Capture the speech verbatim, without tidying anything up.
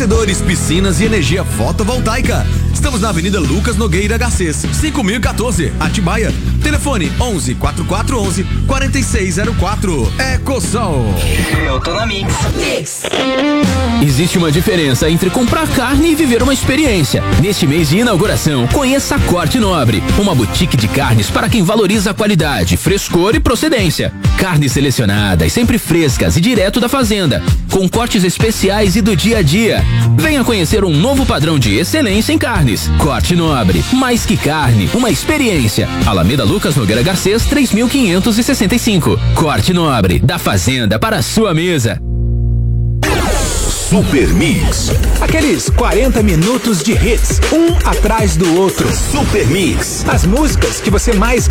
aquecedores, piscinas e energia fotovoltaica. Estamos na Avenida Lucas Nogueira Garcês, cinco mil e quatorze, Atibaia. Telefone onze, quatro quatro onze, quarenta e seis zero quatro. EcoSol. Eu tô na Mix. Mix. Existe uma diferença entre comprar carne e viver uma experiência. Neste mês de inauguração, conheça a Corte Nobre, uma boutique de carnes para quem valoriza a qualidade, frescor e procedência. Carnes selecionadas, sempre frescas e direto da fazenda, com cortes especiais e do dia a dia. Venha conhecer um novo padrão de excelência em carnes. Corte Nobre, mais que carne, uma experiência. Alameda Lucas Nogueira Garcês, três mil quinhentos e sessenta e cinco. Corte Nobre, da fazenda para a sua mesa. Super Mix. Aqueles quarenta minutos de hits, um atrás do outro. Super Mix. As músicas que você mais